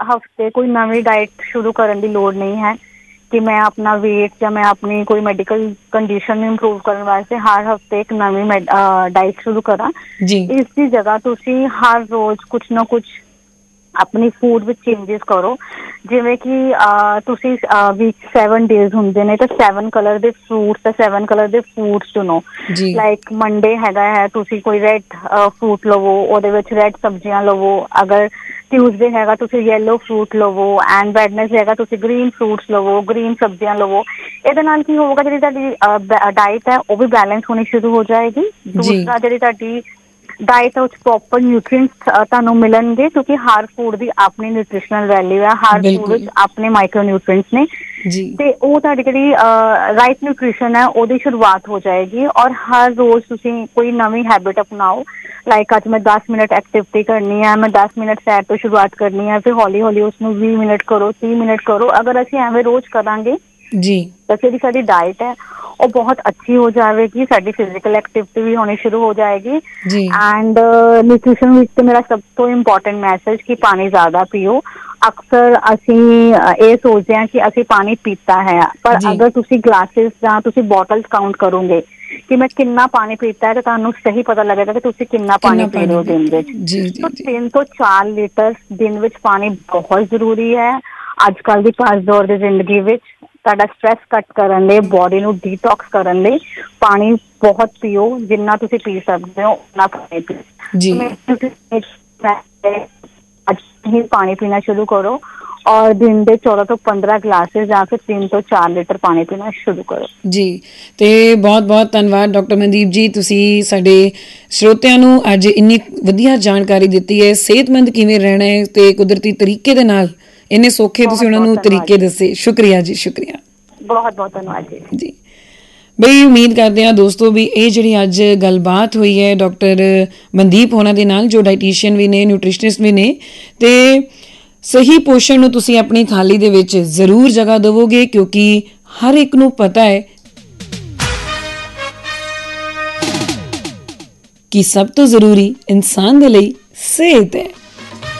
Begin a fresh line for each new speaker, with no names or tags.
ਹਫਤੇ ਕੋਈ ਨਵੀਂ ਡਾਈਟ ਸ਼ੁਰੂ ਕਰਨ ਦੀ ਲੋੜ ਨਹੀਂ ਹੈ ਕਿ ਮੈਂ ਆਪਣਾ weight ਜਾਂ ਮੈਂ ਆਪਣੀ ਕੋਈ ਮੈਡੀਕਲ ਕੰਡੀਸ਼ਨ ਨੂੰ ਇੰਪਰੂਵ ਕਰਨ ਵਾਸਤੇ ਹਰ ਹਫਤੇ ਇੱਕ ਨਵੀਂ ਡਾਈਟ ਸ਼ੁਰੂ ਕਰਾਂ। ਇਸ ਦੀ ਜਗ੍ਹਾ ਤੁਸੀਂ ਹਰ ਰੋਜ਼ ਕੁਛ ਨਾ ਕੁਛ ਆਪਣੀ ਫੂਡ ਵਿੱਚ ਚੇਂਜਿਸ ਕਰੋ। ਜਿਵੇਂ ਕਿ ਤੁਸੀਂ ਵੀਕ 7 ਡੇਜ਼ ਹੁੰਦੇ ਨੇ ਤਾਂ 7 ਕਲਰ ਦੇ ਫਰੂਟਸ ਤੇ 7 ਕਲਰ ਦੇ ਫੂਡਸ ਚੁਣੋ। ਲਾਈਕ ਮੰਡੇ ਹੈਗਾ ਹੈ, ਤੁਸੀਂ ਕੋਈ ਰੈਡ ਫਰੂਟ ਲਵੋ, ਉਹਦੇ ਵਿੱਚ ਰੈਡ ਸਬਜ਼ੀਆਂ ਲਵੋ। ਅਗਰ ਟਿਊਜ਼ਡੇ ਹੈਗਾ ਤੁਸੀਂ ਯੈਲੋ ਫਰੂਟ ਲਵੋ, ਐਂਡ ਵੈਡਨਸਡੇ ਹੈਗਾ ਤੁਸੀਂ ਗ੍ਰੀਨ ਫਰੂਟਸ ਲਵੋ, ਗ੍ਰੀਨ ਸਬਜ਼ੀਆਂ ਲਵੋ। ਇਹਦੇ ਨਾਲ ਕੀ ਹੋਊਗਾ, ਜਿਹੜੀ ਤੁਹਾਡੀ ਡਾਇਟ ਹੈ ਉਹ ਵੀ ਬੈਲੈਂਸ ਹੋਣੀ ਸ਼ੁਰੂ ਹੋ ਜਾਏਗੀ। ਦੂਸਰਾ, ਜਿਹੜੀ ਤੁਹਾਡੀ ਡਾਇਟ ਹੈ ਉਹ 'ਚ ਪ੍ਰੋਪਰ ਨਿਊਟ੍ਰੀਐਂਟਸ ਤੁਹਾਨੂੰ ਮਿਲਣਗੇ, ਕਿਉਂਕਿ ਹਰ ਫੂਡ ਦੀ ਆਪਣੀ ਨਿਊਟ੍ਰੀਸ਼ਨਲ ਵੈਲਿਊ ਹੈ, ਹਰ ਫੂਡ ਵਿੱਚ ਆਪਣੇ ਮਾਈਕਰੋ ਨਿਊਟ੍ਰੀਐਂਟਸ ਨੇ ਤੇ ਉਹ ਤੁਹਾਡੀ ਜਿਹੜੀ ਰਾਈਟ ਨਿਊਟ੍ਰੀਸ਼ਨ ਹੈ ਉਹਦੀ ਸ਼ੁਰੂਆਤ ਹੋ ਜਾਏਗੀ। ਔਰ ਹਰ ਰੋਜ਼ ਤੁਸੀਂ ਕੋਈ ਨਵੀਂ ਹੈਬਿਟ ਅਪਣਾਓ। ਲਾਈਕ ਅੱਜ ਮੈਂ 10 ਮਿੰਟ ਐਕਟੀਵਿਟੀ ਕਰਨੀ ਹੈ, ਮੈਂ 10 ਮਿੰਟ ਸੈਰ ਤੋਂ ਸ਼ੁਰੂਆਤ ਕਰਨੀ ਹੈ, ਫਿਰ ਹੌਲੀ ਹੌਲੀ ਉਸਨੂੰ 20 ਮਿੰਟ ਕਰੋ, 30 ਮਿੰਟ ਕਰੋ। ਅਗਰ ਅਸੀਂ ਐਵੇਂ ਰੋਜ਼ ਕਰਾਂਗੇ ਤਾਂ ਜਿਹੜੀ ਸਾਡੀ ਡਾਇਟ ਹੈ ਉਹ ਬਹੁਤ ਅੱਛੀ ਹੋ ਜਾਵੇਗੀ, ਸਾਡੀ ਫਿਜ਼ੀਕਲ ਐਕਟੀਵਿਟੀ ਵੀ ਹੋਣੀ ਸ਼ੁਰੂ ਹੋ ਜਾਏਗੀ। ਐਂਡ ਨਿਊਟ੍ਰੀਸ਼ਨ ਵਿੱਚ ਤੇ ਮੇਰਾ ਸਭ ਤੋਂ ਇੰਪੋਰਟੈਂਟ ਮੈਸੇਜ ਕਿ ਪਾਣੀ ਜ਼ਿਆਦਾ ਪੀਓ। ਅਕਸਰ ਅਸੀਂ ਇਹ ਸੋਚਦੇ ਹਾਂ ਕਿ ਅਸੀਂ ਪਾਣੀ ਪੀਤਾ ਹੈ, ਪਰ ਅਗਰ ਤੁਸੀਂ ਗਲਾਸਿਸ ਜਾਂ ਤੁਸੀਂ ਬੋਟਲਸ ਕਾਊਂਟ ਕਰੋਗੇ ਕਿ ਮੈਂ ਕਿੰਨਾ ਪਾਣੀ ਪੀਤਾ ਹੈ ਤਾਂ ਤੁਹਾਨੂੰ ਸਹੀ ਪਤਾ ਲੱਗੇਗਾ ਕਿ ਤੁਸੀਂ ਕਿੰਨਾ ਪਾਣੀ ਪੀ ਰਹੇ ਹੋ ਦਿਨ ਵਿੱਚ। 3 ਤੋਂ 4 ਲੀਟਰ ਦਿਨ ਵਿੱਚ ਪਾਣੀ ਬਹੁਤ ਜ਼ਰੂਰੀ ਹੈ। ਅੱਜ ਕੱਲ੍ਹ ਦੀ ਭੱਜ ਦੌੜ ਦੀ ਜ਼ਿੰਦਗੀ ਵਿੱਚ ਤੁਹਾਡਾ ਸਟ੍ਰੈਸ ਘੱਟ ਕਰਨ ਲਈ, ਬੋਡੀ ਨੂੰ ਡੀਟੌਕਸ ਕਰਨ ਲਈ ਪਾਣੀ ਬਹੁਤ ਪੀਓ। ਜਿੰਨਾ ਤੁਸੀਂ ਪੀ ਸਕਦੇ ਹੋ ਉਨਾ ਪਾਣੀ ਪੀਓ। ਅੱਜ ਹੀ ਪਾਣੀ ਪੀਣਾ ਸ਼ੁਰੂ ਕਰੋ ਔਰ ਦਿਨ ਦੇ 14 ਤੋਂ 15 ਗਲਾਸਿਸ ਜਾਂ ਫਿਰ 3 ਤੋਂ 4 ਲੀਟਰ ਪਾਣੀ ਪੀਣਾ ਸ਼ੁਰੂ ਕਰੋ।
ਜੀ, ਤੇ ਬਹੁਤ ਬਹੁਤ ਧੰਨਵਾਦ ਡਾਕਟਰ ਮਨਦੀਪ ਜੀ, ਤੁਸੀਂ ਸਾਡੇ ਸਰੋਤਿਆਂ ਨੂੰ ਅੱਜ ਇੰਨੀ ਵਧੀਆ ਜਾਣਕਾਰੀ ਦਿੱਤੀ ਹੈ। ਸਿਹਤਮੰਦ ਕਿਵੇਂ ਰਹਿਣਾ ਹੈ ਤੇ ਕੁਦਰਤੀ ਤਰੀਕੇ ਦੇ ਨਾਲ ਇੰਨੇ ਸੌਖੇ ਤੁਸੀਂ ਉਹਨਾਂ ਨੂੰ ਤਰੀਕੇ ਦੱਸੇ। ਸ਼ੁਕਰੀਆ ਜੀ, ਸ਼ੁਕਰੀਆ,
ਬਹੁਤ ਬਹੁਤ ਧੰਨਵਾਦ ਜੀ।
ਬਈ ਉਮੀਦ ਕਰਦੇ ਹਾਂ ਦੋਸਤੋ ਵੀ ਇਹ ਜਿਹੜੀ ਅੱਜ ਗੱਲਬਾਤ ਹੋਈ ਹੈ ਡਾਕਟਰ ਮਨਦੀਪ ਹੋਣਾ ਦੇ ਨਾਲ, ਜੋ ਡਾਈਟੀਸ਼ੀਅਨ ਵੀ ਨੇ, ਨਿਊਟ੍ਰੀਸ਼ਨਿਸਟ ਵੀ ਨੇ, ਤੇ ਸਹੀ ਪੋਸ਼ਣ ਨੂੰ ਤੁਸੀਂ ਆਪਣੀ ਥਾਲੀ ਦੇ ਵਿੱਚ ਜ਼ਰੂਰ ਜਗ੍ਹਾ ਦੇਵੋਗੇ, ਕਿਉਂਕਿ ਹਰ ਇੱਕ ਨੂੰ ਪਤਾ ਹੈ ਕਿ ਸਭ ਤੋਂ ਜ਼ਰੂਰੀ ਇਨਸਾਨ ਦੇ ਲਈ ਸਿਹਤ ਹੈ।